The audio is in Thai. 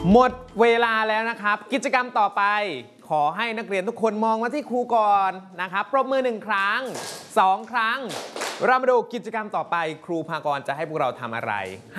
หมดเวลาแล้วนะครับกิจกรรมต่อไปขอให้นักเรียนทุกคนมองมาที่ครูก่อนนะครับปรบมือ1 ครั้ง2 ครั้งเรามาดูกิจกรรมต่อไปครูภากรจะให้พวกเราทำอะไร